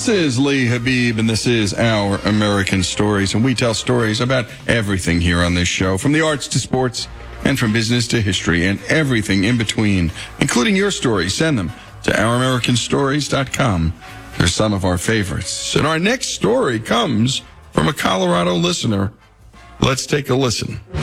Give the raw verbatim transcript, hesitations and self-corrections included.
This is Lee Habib, and this is Our American Stories, and we tell stories about everything here on this show, from the arts to sports, and from business to history, and everything in between, including your stories. Send them to our american stories dot com. They're some of our favorites. And our next story comes from a Colorado listener. Let's take a listen.